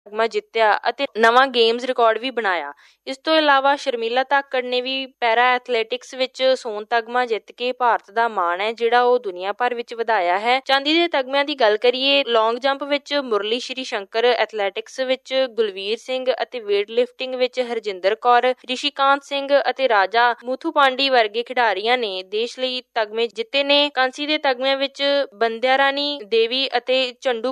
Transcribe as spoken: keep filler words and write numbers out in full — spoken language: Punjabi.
ਤਗਮਾ ਜਿੱਤਿਆ ਅਤੇ ਨਵਾਂ ਗੇਮਸ ਰਿਕਾਰਡ ਵੀ ਬਣਾਇਆ। ਇਸ ਤੋਂ ਇਲਾਵਾ ਸ਼ਰਮੀਲਾ ਧਾਕੜ ਨੇ ਵੀ ਪੈਰਾ ਐਥਲੈਟਿਕਸ ਵਿੱਚ ਸੋਨ ਤਗਮਾ ਜਿੱਤ ਕੇ ਭਾਰਤ ਦਾ ਮਾਣ ਹੈ ਜਿਹੜਾ ਉਹ ਦੁਨੀਆ ਭਰ ਵਿੱਚ ਵਧਾਇਆ ਹੈ। ਚਾਂਦੀ ਦੇ ਤਗਮਿਆਂ ਦੀ ਗੱਲ ਕਰੀਏ, ਲੌਂਗ ਜੰਪ ਵਿੱਚ ਮੁਰਲੀ ਸ਼੍ਰੀ ਸ਼ੰਕਰ, ਐਥਲੈਟਿਕਸ ਵਿੱਚ ਗੁਲਵੀਰ ਸਿੰਘ ਅਤੇ ਵੇਟ ਲਿਫਟਿੰਗ ਵਿੱਚ ਹਰਜਿੰਦਰ ਕੌਰ, ਰਿਸ਼ੀਕਾਂਤ ਸਿੰਘ ਅਤੇ ਰਾਜਾ ਮੁਥੂਪਾਂਡੀ ਵਰਗੇ ਖਿਡਾਰੀਆਂ ਨੇ ਦੇਸ਼ ਲਈ ਤਗਮੇ ਜਿੱਤੇ ਨੇ। ਕਾਂਸੀ ਦੇ ਤਗਮਿਆਂ ਵਿੱਚ ਬੰਦਿਆ ਰਾਣੀ ਦੇਵੀ ਅਤੇ ਝੰਡੂ